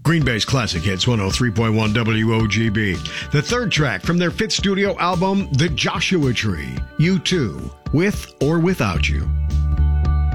Green Bay's Classic Hits 103.1 WOGB. The third track from their fifth studio album, The Joshua Tree, U2, With or Without You.